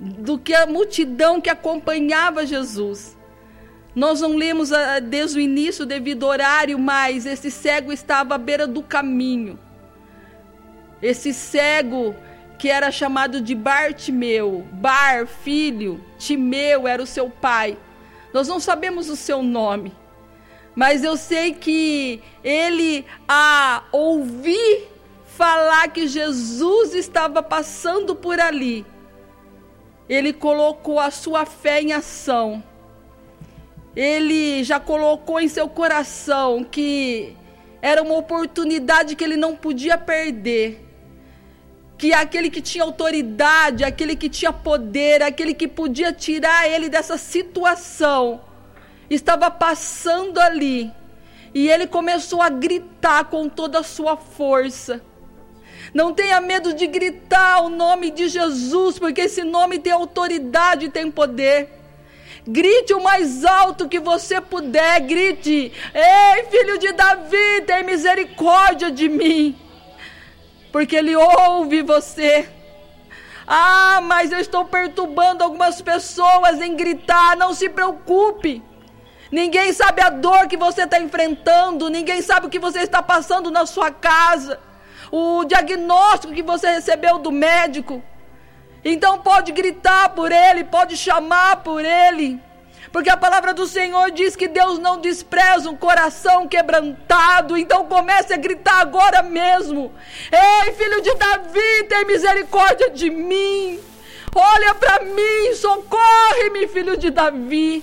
do que a multidão que acompanhava Jesus. Nós não lemos desde o início devido ao horário, mas esse cego estava à beira do caminho. Esse cego que era chamado de Bartimeu, filho, Timeu era o seu pai. Nós não sabemos o seu nome, mas eu sei que ele, a ouvir falar que Jesus estava passando por ali, ele colocou a sua fé em ação. Ele já colocou em seu coração que era uma oportunidade que ele não podia perder. Que aquele que tinha autoridade, aquele que tinha poder, aquele que podia tirar ele dessa situação, estava passando ali. E ele começou a gritar com toda a sua força. Não tenha medo de gritar o nome de Jesus, porque esse nome tem autoridade e tem poder. Grite o mais alto que você puder, grite: ei, filho de Davi, tem misericórdia de mim. Porque ele ouve você. Ah, mas eu estou perturbando algumas pessoas em gritar. Não se preocupe. Ninguém sabe a dor que você está enfrentando. Ninguém sabe o que você está passando na sua casa. O diagnóstico que você recebeu do médico. Então pode gritar por ele, pode chamar por ele. Porque a palavra do Senhor diz que Deus não despreza um coração quebrantado. Então comece a gritar agora mesmo: ei, filho de Davi, tem misericórdia de mim. Olha para mim, socorre-me, filho de Davi.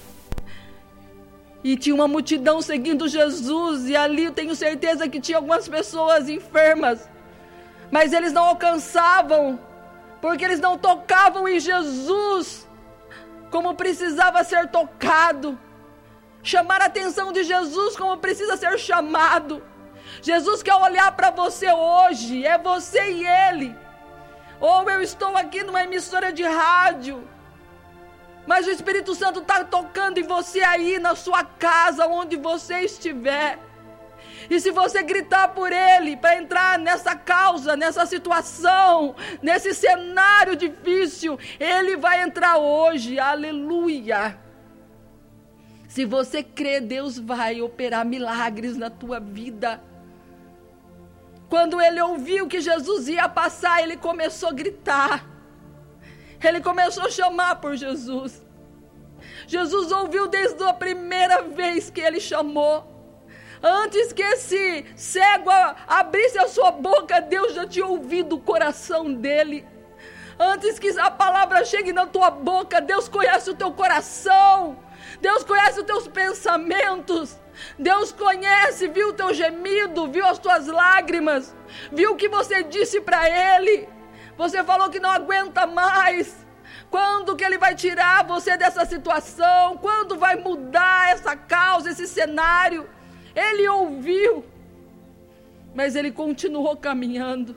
E tinha uma multidão seguindo Jesus. E ali eu tenho certeza que tinha algumas pessoas enfermas. Mas eles não alcançavam, porque eles não tocavam em Jesus como precisava ser tocado. Chamar a atenção de Jesus como precisa ser chamado. Jesus quer olhar para você hoje. É você e Ele. Ou eu estou aqui numa emissora de rádio, mas o Espírito Santo está tocando em você aí, na sua casa, onde você estiver. E se você gritar por Ele, para entrar nessa causa, nessa situação, nesse cenário difícil, Ele vai entrar hoje, aleluia. Se você crê, Deus vai operar milagres na tua vida. Quando ele ouviu que Jesus ia passar, ele começou a gritar. Ele começou a chamar por Jesus. Jesus ouviu desde a primeira vez que ele chamou. Antes que esse cego abrisse a sua boca, Deus já tinha ouvido o coração dele. Antes que a palavra chegue na tua boca, Deus conhece o teu coração. Deus conhece os teus pensamentos. Deus conhece, viu o teu gemido, viu as tuas lágrimas, viu o que você disse para Ele. Você falou que não aguenta mais. Quando que Ele vai tirar você dessa situação? Quando vai mudar essa causa, esse cenário? Ele ouviu, mas ele continuou caminhando.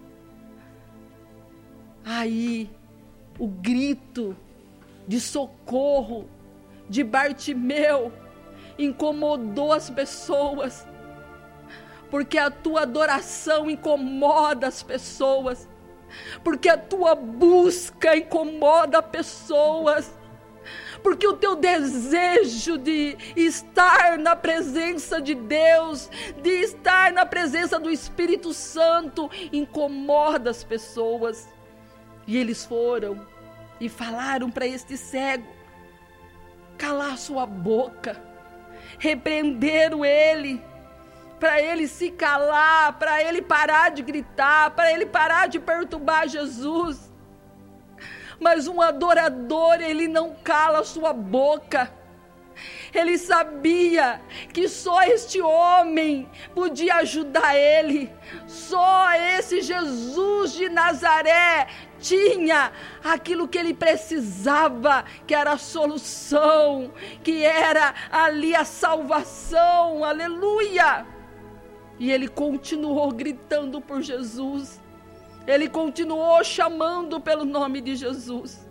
Aí, o grito de socorro de Bartimeu incomodou as pessoas, porque a tua adoração incomoda as pessoas, porque a tua busca incomoda pessoas, porque o teu desejo de estar na presença de Deus, de estar na presença do Espírito Santo, incomoda as pessoas. E eles foram e falaram para este cego calar sua boca, repreenderam ele, para ele se calar, para ele parar de gritar, para ele parar de perturbar Jesus. Mas um adorador, ele não cala a sua boca. Ele sabia que só este homem podia ajudar ele. Só esse Jesus de Nazaré tinha aquilo que ele precisava, que era a solução, que era ali a salvação. Aleluia! E ele continuou gritando por Jesus. Ele continuou chamando pelo nome de Jesus.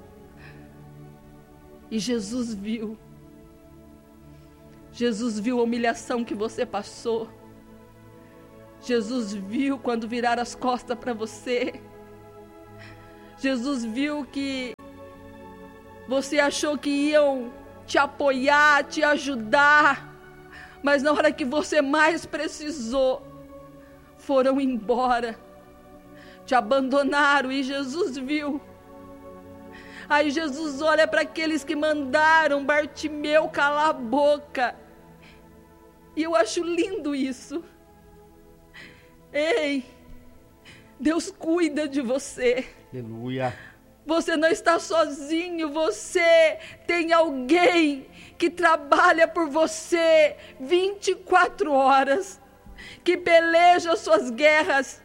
E Jesus viu. Jesus viu a humilhação que você passou. Jesus viu quando viraram as costas para você. Jesus viu que Você achou que iam te apoiar, te ajudar, mas na hora que você mais precisou, foram embora, te abandonaram, e Jesus viu. Aí Jesus olha para aqueles que mandaram Bartimeu calar a boca, e eu acho lindo isso. Ei, Deus cuida de você. Aleluia. Você não está sozinho, você tem alguém que trabalha por você 24 horas, que peleja as suas guerras.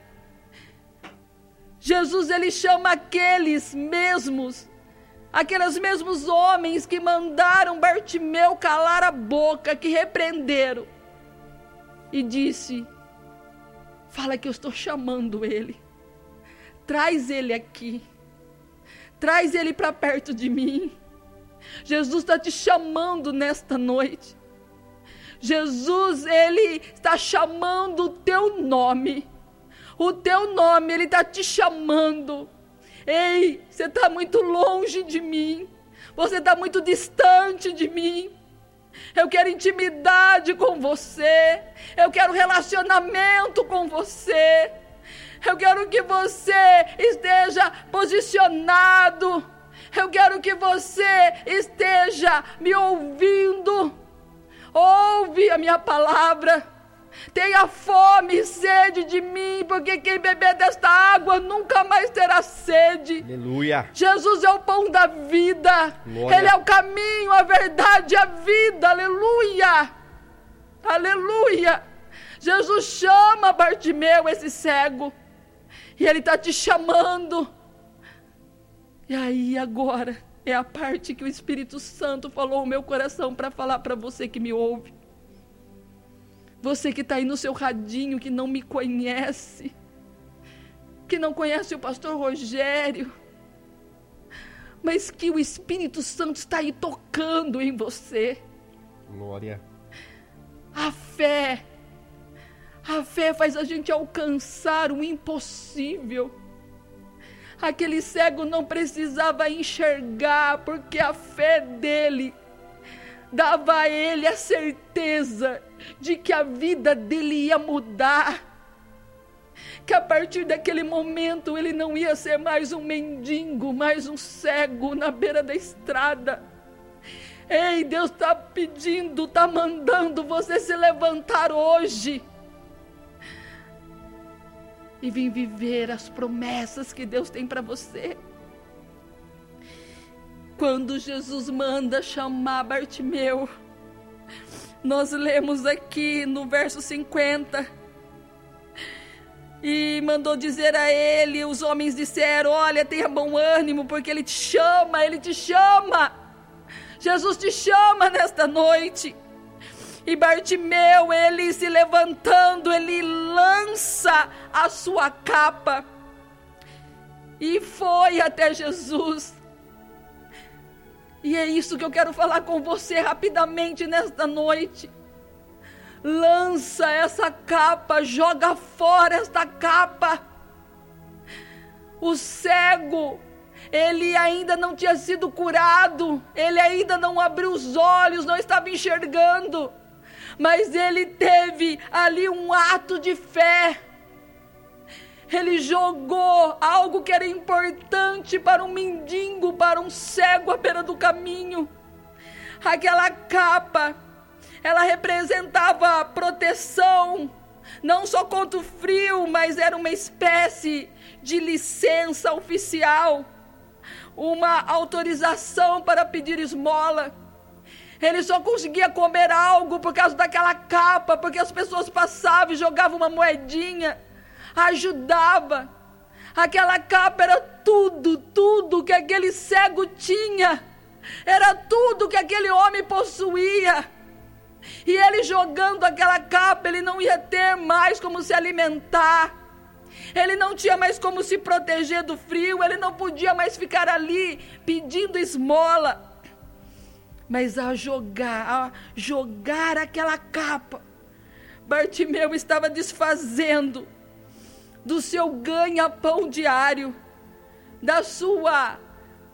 Jesus, ele chama aqueles mesmos homens que mandaram Bartimeu calar a boca, que repreenderam, e disse: fala que eu estou chamando ele, traz ele aqui. Traz ele para perto de mim. Jesus está te chamando nesta noite. Jesus, ele está chamando o teu nome. O teu nome, ele está te chamando. Ei, você está muito longe de mim. Você está muito distante de mim. Eu quero intimidade com você. Eu quero relacionamento com você. Eu quero que você esteja posicionado. Eu quero que você esteja me ouvindo. Ouve a minha palavra. Tenha fome e sede de mim, porque quem beber desta água nunca mais terá sede. Aleluia. Jesus é o pão da vida. Glória. Ele é o caminho, a verdade e a vida. Aleluia. Aleluia. Jesus chama Bartimeu, esse cego. E ele está te chamando. E aí agora é a parte que o Espírito Santo falou no meu coração para falar para você que me ouve. Você que está aí no seu radinho, que não me conhece, que não conhece o pastor Rogério, mas que o Espírito Santo está aí tocando em você. Glória. A fé faz a gente alcançar o impossível. Aquele cego não precisava enxergar, porque a fé dele dava a ele a certeza de que a vida dele ia mudar. Que a partir daquele momento ele não ia ser mais um mendigo, mais um cego na beira da estrada. Ei, Deus está pedindo, está mandando você se levantar hoje e vir viver as promessas que Deus tem para você. Quando Jesus manda chamar Bartimeu, nós lemos aqui no verso 50, e mandou dizer a ele, os homens disseram: olha, tenha bom ânimo, porque ele te chama, ele te chama. Jesus te chama nesta noite. E Bartimeu, ele se levantando, ele lança a sua capa e foi até Jesus. E é isso que eu quero falar com você rapidamente nesta noite. Lança essa capa, joga fora esta capa. O cego, ele ainda não tinha sido curado, ele ainda não abriu os olhos, não estava enxergando. Mas ele teve ali um ato de fé. Ele jogou algo que era importante para um mendigo, para um cego à beira do caminho. Aquela capa, ela representava proteção, não só contra o frio, mas era uma espécie de licença oficial, uma autorização para pedir esmola. Ele só conseguia comer algo por causa daquela capa, porque as pessoas passavam e jogavam uma moedinha, ajudava. Aquela capa era tudo que aquele cego tinha, era tudo que aquele homem possuía. E ele jogando aquela capa, ele não ia ter mais como se alimentar, ele não tinha mais como se proteger do frio, ele não podia mais ficar ali pedindo esmola. Mas a jogar aquela capa, Bartimeu estava desfazendo do seu ganha-pão diário, da sua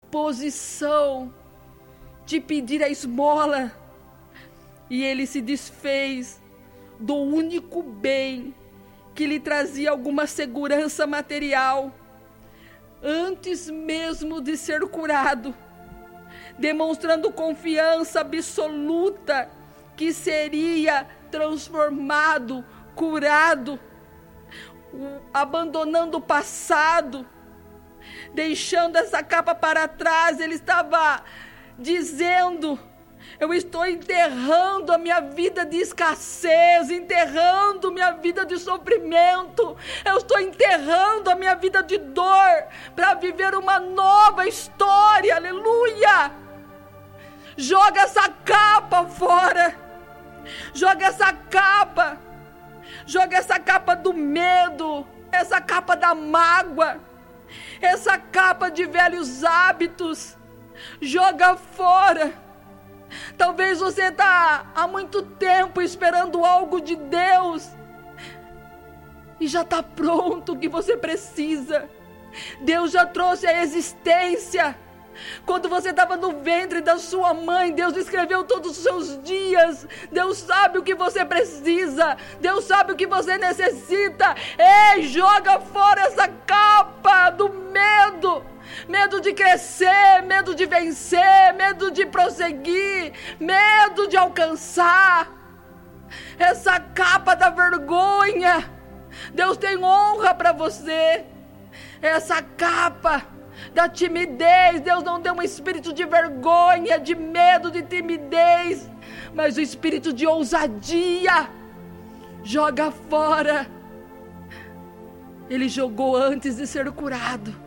posição de pedir a esmola. E ele se desfez do único bem que lhe trazia alguma segurança material, antes mesmo de ser curado, demonstrando confiança absoluta que seria transformado, curado, abandonando o passado, deixando essa capa para trás. Ele estava dizendo: eu estou enterrando a minha vida de escassez, enterrando minha vida de sofrimento, eu estou enterrando a minha vida de dor, para viver uma nova história, aleluia! Joga essa capa fora, joga essa capa do medo, essa capa da mágoa, essa capa de velhos hábitos, joga fora. Talvez você está há muito tempo esperando algo de Deus e já está pronto o que você precisa. Deus já trouxe a existência. Quando você estava no ventre da sua mãe, Deus escreveu todos os seus dias. Deus sabe o que você precisa, Deus sabe o que você necessita. Ei, joga fora essa capa do medo. Medo de crescer, medo de vencer, medo de prosseguir, medo de alcançar. Essa capa da vergonha, Deus tem honra para você. Essa capa da timidez, Deus não deu um espírito de vergonha, de medo, de timidez, mas o espírito de ousadia. Joga fora. Ele jogou antes de ser curado.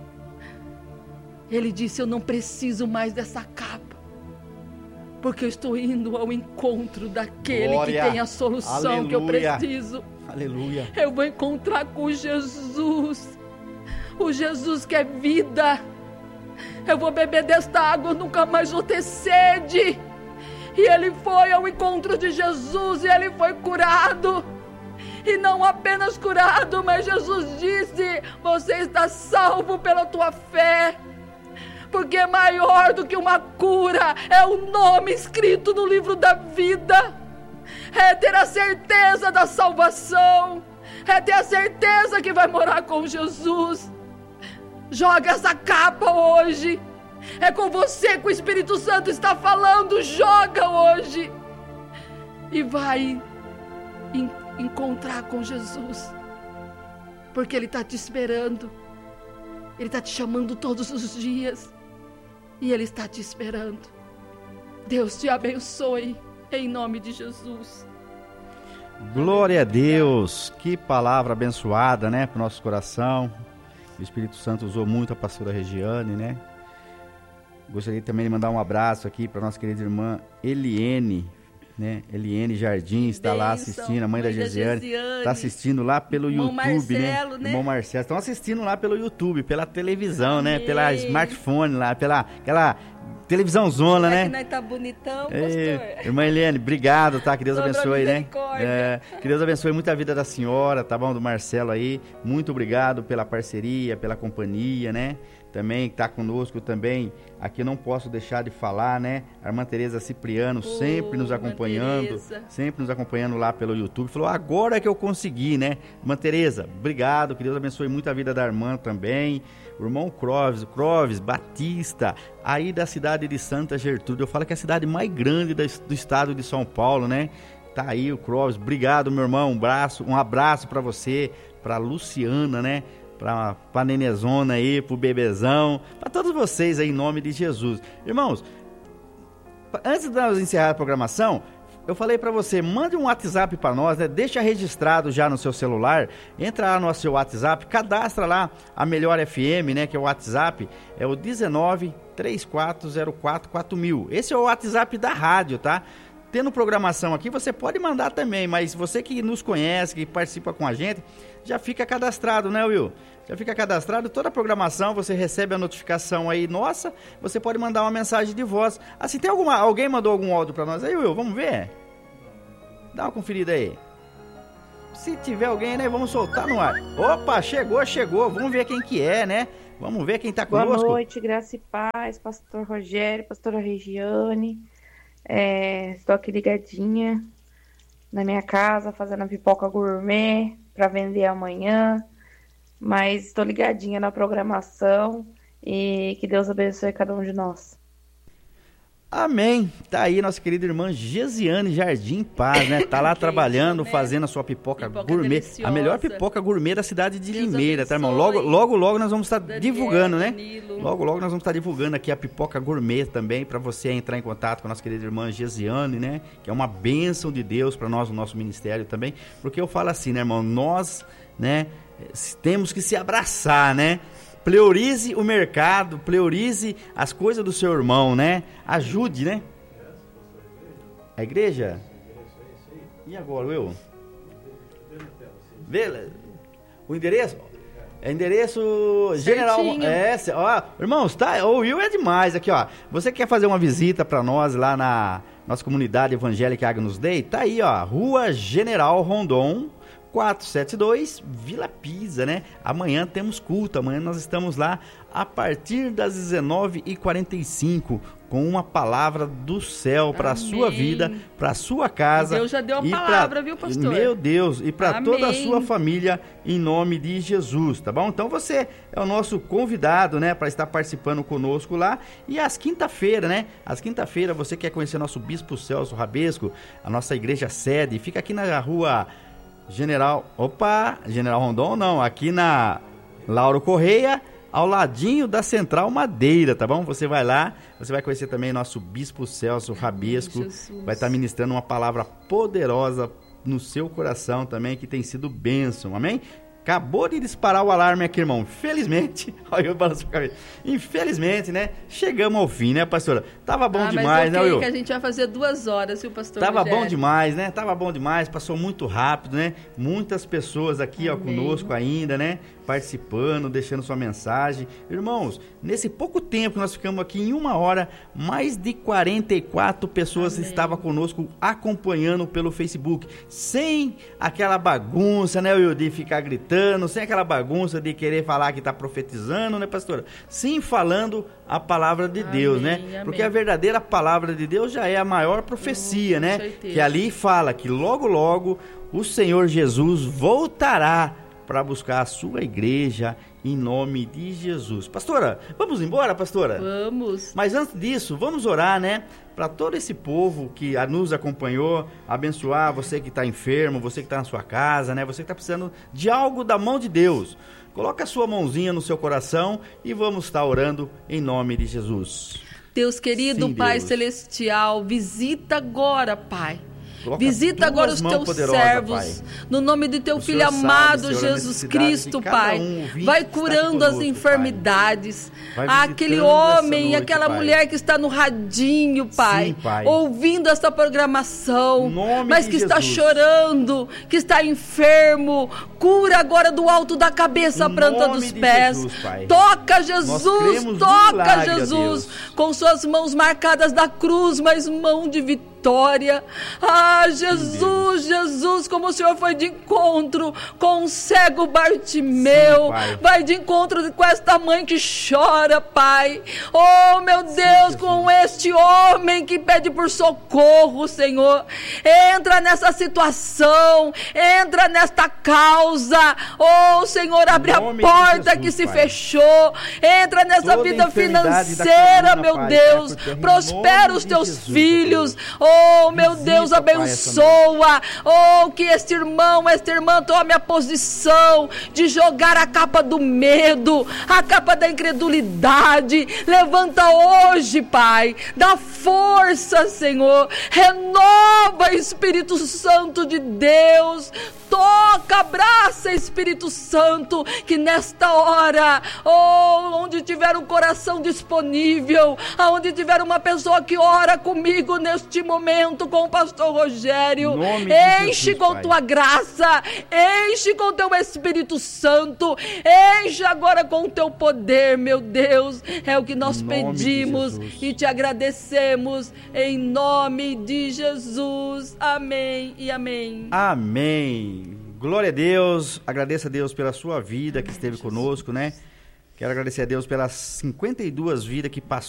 Ele disse: eu não preciso mais dessa capa, porque eu estou indo ao encontro daquele Glória. Que tem a solução Aleluia. Que eu preciso. Aleluia. Eu vou encontrar com Jesus, o Jesus que é vida. Eu vou beber desta água, eu nunca mais vou ter sede. E ele foi ao encontro de Jesus e ele foi curado. E não apenas curado, mas Jesus disse: você está salvo pela tua fé. Porque maior do que uma cura é o nome escrito no livro da vida. É ter a certeza da salvação. É ter a certeza que vai morar com Jesus. Joga essa capa hoje. É com você que o Espírito Santo está falando. Joga hoje. E vai encontrar com Jesus. Porque Ele está te esperando. Ele está te chamando todos os dias. E Ele está te esperando. Deus te abençoe, em nome de Jesus. Glória a Deus. Que palavra abençoada, né, para o nosso coração. O Espírito Santo usou muito a pastora Regiane, né. Gostaria também de mandar um abraço aqui para nossa querida irmã Eliene, né? Eliene Jardim está lá assistindo, a mãe da Gesiane, está assistindo lá pelo YouTube, Marcelo, né? Irmão Marcelo, estão assistindo lá pelo YouTube, pela televisão, Amém. Né? Pela smartphone lá, aquela televisão zona, né? Que nós tá bonitão, pastor. Irmã Eliane, obrigado, tá? Que Deus abençoe, né? Que Deus abençoe muito a vida da senhora, tá bom? Do Marcelo aí, muito obrigado pela parceria, pela companhia, né? Também está conosco também, aqui não posso deixar de falar, né? A irmã Tereza Cipriano, sempre nos acompanhando lá pelo YouTube. Falou, agora que eu consegui, né? Irmã Tereza, obrigado, que Deus abençoe muito a vida da irmã também. O irmão Clóvis Batista, aí da cidade de Santa Gertrude. Eu falo que é a cidade mais grande do estado de São Paulo, né? Tá aí o Clóvis, obrigado, meu irmão, um abraço para você, para Luciana, né? Pra nenezona aí, pro bebezão, para todos vocês aí, em nome de Jesus. Irmãos, antes de nós encerrar a programação, eu falei para você, mande um WhatsApp para nós, né? Deixa registrado já no seu celular, entra lá no seu WhatsApp, cadastra lá a Melhor FM, né? Que é o WhatsApp, é o 1934044000. Esse é o WhatsApp da rádio, tá? Tendo programação aqui, você pode mandar também, mas você que nos conhece, que participa com a gente, já fica cadastrado, né, Will? Já fica cadastrado, toda a programação, você recebe a notificação aí, nossa, você pode mandar uma mensagem de voz. Assim, tem alguém mandou algum áudio para nós aí, Will? Vamos ver? Dá uma conferida aí. Se tiver alguém, né, vamos soltar no ar. Opa, chegou, vamos ver quem que é, né? Vamos ver quem está conosco. Boa noite, graça e paz, pastor Rogério, pastora Regiane. Estou aqui ligadinha na minha casa, fazendo a pipoca gourmet para vender amanhã. Mas estou ligadinha na programação e que Deus abençoe cada um de nós. Amém. Tá aí nossa querida irmã Gesiane Jardim Paz, né? Tá lá trabalhando, fazendo a sua pipoca gourmet. Deliciosa. A melhor pipoca gourmet da cidade de Deus Limeira, tá, irmão? abençoe. Logo nós vamos estar divulgando, né? Danilo. Logo nós vamos estar divulgando aqui a pipoca gourmet também, para você entrar em contato com a nossa querida irmã Gesiane, né? Que é uma bênção de Deus para nós, o nosso ministério também. Porque eu falo assim, né, irmão? Nós, né, temos que se abraçar, né? Priorize o mercado, priorize as coisas do seu irmão, né? Ajude, né? A igreja? E agora, Will? Vê o endereço? É endereço general. Irmãos, tá? O Will é demais aqui, ó. Você quer fazer uma visita para nós lá na nossa comunidade evangélica Agnus Dei? Tá aí, ó. Rua General Rondon, 472, Vila Pisa, né? Amanhã temos culto, amanhã nós estamos lá a partir das 19h45 com uma palavra do céu para a sua vida, para a sua casa. Deus já deu a palavra, viu, pastor? Meu Deus, e para toda a sua família, em nome de Jesus, tá bom? Então você é o nosso convidado, né, para estar participando conosco lá. E às quinta-feira, né? Às quinta-feira, você quer conhecer nosso Bispo Celso Rabesco, a nossa igreja sede, fica aqui na rua General Rondon não, aqui na Lauro Correia, ao ladinho da Central Madeira, tá bom? Você vai lá, você vai conhecer também nosso Bispo Celso Rabesco, vai estar ministrando uma palavra poderosa no seu coração também, que tem sido bênção, amém? Acabou de disparar o alarme aqui, irmão. Infelizmente, olha eu balanço a cabeça. Infelizmente, né? Chegamos ao fim, né, pastora? Tava bom demais, né, Will? Que a gente vai fazer 2 horas, viu, pastor? Tava bom demais, né? Tava bom demais, passou muito rápido, né? Muitas pessoas aqui, ó, conosco ainda, né? Participando, deixando sua mensagem. Irmãos, nesse pouco tempo que nós ficamos aqui, em 1 hora, mais de 44 pessoas estavam conosco acompanhando pelo Facebook. Sem aquela bagunça, né, Will, de ficar gritando, sem aquela bagunça de querer falar que está profetizando, né, pastora? Sim, falando a palavra de Deus, né? Amém. Porque a verdadeira palavra de Deus já é a maior profecia, né? Certeza. Que ali fala que logo o Senhor Jesus voltará para buscar a sua igreja em nome de Jesus. Pastora, vamos embora, pastora? Vamos. Mas antes disso, vamos orar, né? Para todo esse povo que nos acompanhou, abençoar você que está enfermo, você que está na sua casa, né? Você que está precisando de algo da mão de Deus. Coloca a sua mãozinha no seu coração e vamos estar orando em nome de Jesus. Deus querido, Sim, Pai Deus. Celestial, visita agora, Pai. Coloca Visita agora os teus servos, Pai. no nome de teu O Filho Senhor sabe, amado, Senhor, a Jesus necessidade Cristo, de cada Pai. ouvinte Vai que está curando aqui as conosco, enfermidades. Vai Aquele visitando essa homem, noite, aquela Pai. mulher que está no radinho, Pai, Sim, Pai. ouvindo essa programação, Em nome mas de que está Jesus. chorando, que está enfermo. Cura agora do alto da cabeça à Em planta nome dos de pés. Jesus, Pai. Toca, Nós Jesus, cremos no toca, milagre, Jesus, ó Deus. com suas mãos marcadas da cruz, mas mão de vitória. Ah, Jesus, Jesus, como o Senhor foi de encontro com o cego Bartimeu, Sim, Pai. vai de encontro com esta mãe que chora, Pai. Oh, meu Deus, com este homem que pede por socorro, Senhor. Entra nessa situação, entra nesta causa. Oh, Senhor, abre a nome de porta Jesus, que se Pai. fechou. Entra nessa Toda vida enfermidade da financeira, coluna, meu Pai, Deus. cai por terra, em Prospera nome os de teus Jesus, filhos. ó Deus. Oh, meu Visita, Deus, Pai, abençoa. Oh, que este irmão, esta irmã tome a posição de jogar a capa do medo, a capa da incredulidade. Levanta hoje, Pai. Dá força, Senhor. Renova, Espírito Santo de Deus. Toca, abraça, Espírito Santo, que nesta hora, onde tiver um coração disponível, aonde tiver uma pessoa que ora comigo neste momento, com o pastor Rogério, Em nome de enche Jesus, com Pai. tua graça, enche com teu Espírito Santo, enche agora com teu poder, meu Deus, é o que nós Em nome de pedimos Jesus. e te agradecemos, em nome de Jesus, amém e amém. Amém. Glória a Deus. Agradeça a Deus pela sua vida que esteve conosco, né? Quero agradecer a Deus pelas 52 vidas que passou